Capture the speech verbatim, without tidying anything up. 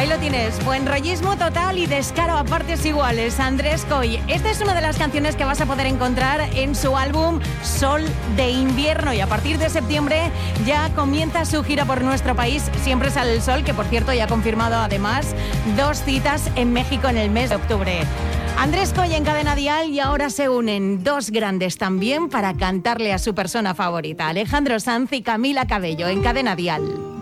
Ahí lo tienes, buen rollismo total y descaro a partes iguales. Andrés Coll. Esta es una de las canciones que vas a poder encontrar en su álbum Sol de Invierno, y a partir de septiembre ya comienza su gira por nuestro país. Siempre sale el sol, que por cierto ya ha confirmado además dos citas en México en el mes de octubre. Andrés Coll en Cadena Dial, y ahora se unen dos grandes también para cantarle a su persona favorita, Alejandro Sanz y Camila Cabello en Cadena Dial.